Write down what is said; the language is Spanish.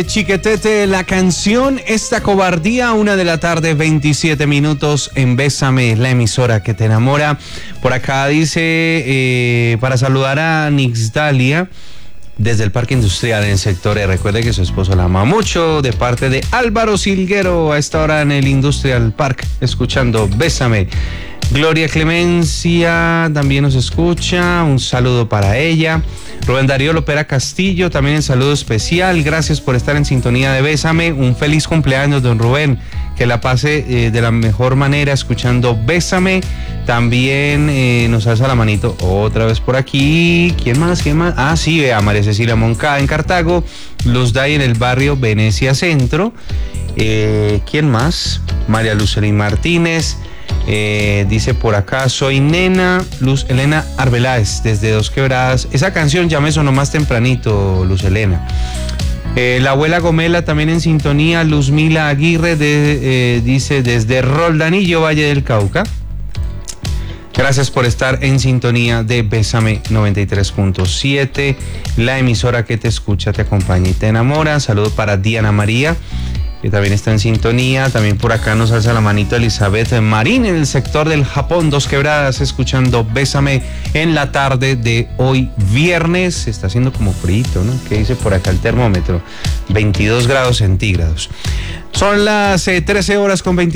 Chiquetete, la canción Esta Cobardía, 1:27 p.m. en Bésame, la emisora que te enamora. Por acá dice, para saludar a Nixdalia desde el Parque Industrial en el sector E. Recuerde que su esposo la ama mucho, de parte de Álvaro Silguero, a esta hora en el Industrial Park, escuchando Bésame. Gloria Clemencia también nos escucha, un saludo para ella. Rubén Darío Lopera Castillo, también un saludo especial, gracias por estar en sintonía de Bésame, un feliz cumpleaños, don Rubén, que la pase de la mejor manera escuchando Bésame. También nos alza la manito otra vez por aquí. ¿Quién más? Ah, sí, vea, María Cecilia Moncada en Cartago, Luz Day en el barrio Venecia Centro. ¿Quién más? María Lucelín Martínez. Dice por acá, soy Nena Luz Elena Arbeláez desde Dos Quebradas. Esa canción ya me sonó más tempranito, Luz Elena. La abuela Gomela también en sintonía. Luzmila Aguirre dice desde Roldanillo, Valle del Cauca. Gracias por estar en sintonía de Bésame 93.7, la emisora que te escucha, te acompaña y te enamora. Saludo para Diana María, que también está en sintonía. También por acá nos alza la manito Elizabeth Marín en el sector del Japón, Dos Quebradas, escuchando Bésame en la tarde de hoy viernes. Está haciendo como frío, ¿no? ¿Qué dice por acá el termómetro? 22 grados centígrados. Son las 13 horas con 20.